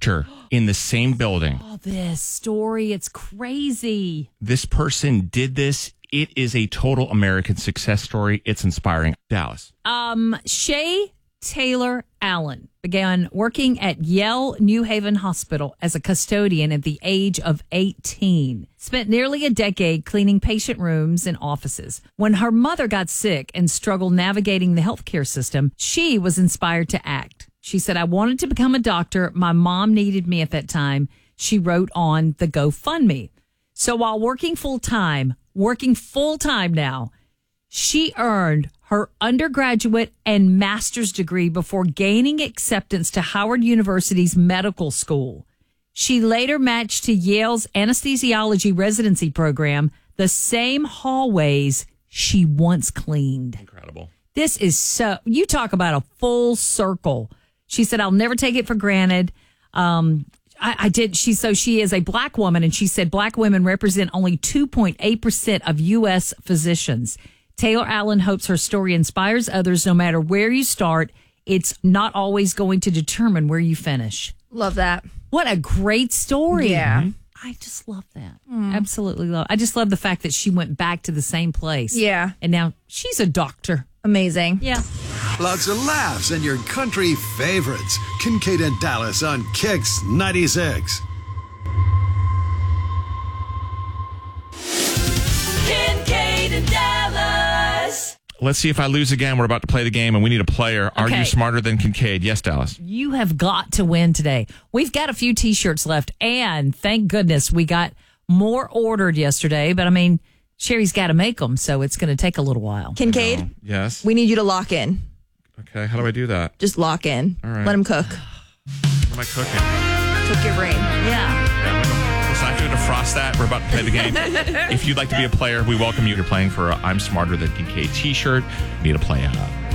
doctor in the same building. Oh, this story, it's crazy. This person did this. It is a total American success story. It's inspiring. Dallas. Shay Taylor Allen began working at Yale New Haven Hospital as a custodian at the age of 18. Spent nearly a decade cleaning patient rooms and offices. When her mother got sick and struggled navigating the healthcare system, she was inspired to act. She said, I wanted to become a doctor. My mom needed me at that time. She wrote on the GoFundMe. So while working full time now, she earned her undergraduate and master's degree before gaining acceptance to Howard University's medical school. She later matched to Yale's anesthesiology residency program, the same hallways she once cleaned. Incredible. This is you talk about a full circle. She said, I'll never take it for granted. I did. She is a black woman, and she said black women represent only 2.8% of U.S. physicians. Taylor Allen hopes her story inspires others. No matter where you start, it's not always going to determine where you finish. Love that. What a great story. Yeah. I just love that. Absolutely love. I just love the fact that she went back to the same place. Yeah. And now she's a doctor. Amazing. Yeah. Lots of laughs and your country favorites. Kincaid and Dallas on Kix 96. Kincaid and Dallas. Let's see if I lose again. We're about to play the game, and we need a player. Are Okay. you smarter than Kincaid? Yes, Dallas. You have got to win today. We've got a few T-shirts left, and thank goodness we got more ordered yesterday. But, I mean, Sherry's got to make them, so it's going to take a little while. Kincaid, Yes. we need you to lock in. Okay, how do I do that? Just lock in. All right. Let him cook. What am I cooking? Cook your brain. Yeah. Listen, I have to defrost that. We're about to play the game. If you'd like to be a player, we welcome you. You're playing for a I'm Smarter Than Kincaid t-shirt. You need to play